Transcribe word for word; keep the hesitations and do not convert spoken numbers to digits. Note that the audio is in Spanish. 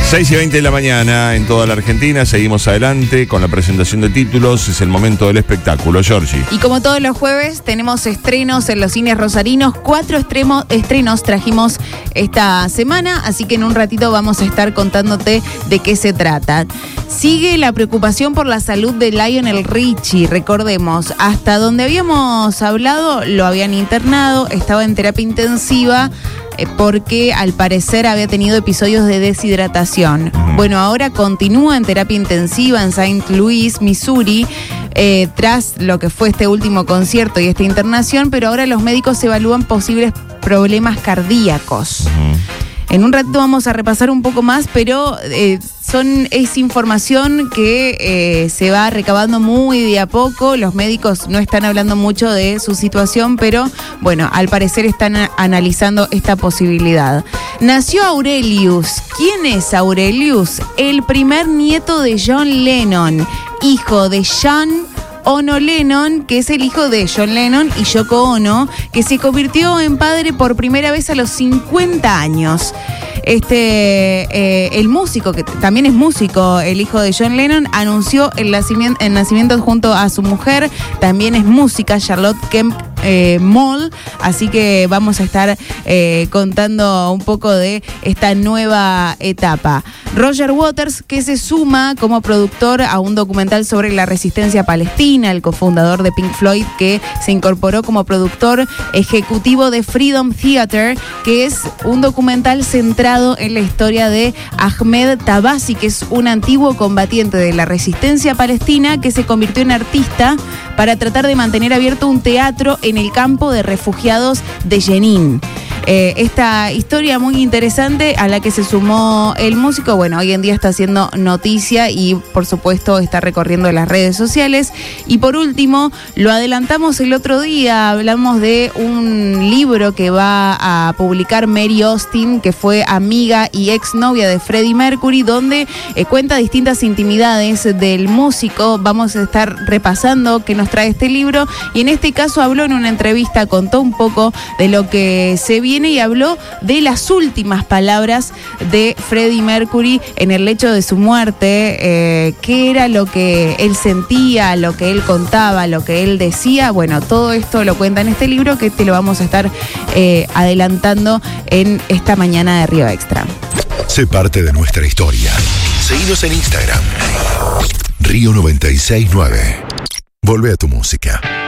seis y veinte de la mañana en toda la Argentina. Seguimos adelante con la presentación de títulos. Es el momento del espectáculo, Georgie. Y como todos los jueves, tenemos estrenos en los cines rosarinos. Cuatro estremo, estrenos trajimos esta semana, así que en un ratito vamos a estar contándote de qué se trata. Sigue la preocupación por la salud de Lionel Richie. Recordemos, hasta donde habíamos hablado, lo habían internado, estaba en terapia intensiva, porque al parecer había tenido episodios de deshidratación. Mm. Bueno, ahora continúa en terapia intensiva en Saint Louis, Missouri, eh, tras lo que fue este último concierto y esta internación, pero ahora los médicos evalúan posibles problemas cardíacos. Mm. En un ratito vamos a repasar un poco más, pero eh, son es información que eh, se va recabando muy de a poco. Los médicos no están hablando mucho de su situación, pero bueno, al parecer están a- analizando esta posibilidad. Nació Aurelius. ¿Quién es Aurelius? El primer nieto de John Lennon, hijo de John Ono Lennon, que es el hijo de John Lennon y Yoko Ono, que se convirtió en padre por primera vez a los cincuenta años. Este, eh, el músico, que también es músico, el hijo de John Lennon, anunció el nacimiento, el nacimiento junto a su mujer, también es música, Charlotte Kemp eh, Moll, así que vamos a estar eh, contando un poco de esta nueva etapa. Roger Waters, que se suma como productor a un documental sobre la resistencia palestina, el cofundador de Pink Floyd, que se incorporó como productor ejecutivo de Freedom Theater, que es un documental centrado en la historia de Ahmed Tabasi, que es un antiguo combatiente de la resistencia palestina que se convirtió en artista para tratar de mantener abierto un teatro en el campo de refugiados de Jenin. Eh, esta historia muy interesante a la que se sumó el músico, bueno, hoy en día está haciendo noticia y por supuesto está recorriendo las redes sociales. Y por último, lo adelantamos el otro día, hablamos de un libro que va a publicar Mary Austin, que fue amiga y exnovia de Freddie Mercury, donde eh, cuenta distintas intimidades del músico. Vamos a estar repasando qué nos trae este libro, y en este caso habló en una entrevista, contó un poco de lo que se viene y habló de las últimas palabras de Freddie Mercury en el lecho de su muerte, eh, qué era lo que él sentía, lo que él contaba, lo que él decía. Bueno, todo esto lo cuenta en este libro que te lo vamos a estar eh, adelantando en esta mañana de Río Extra. Sé parte de nuestra historia. Seguinos en Instagram. Río noventa y seis nueve. Volvé a tu música.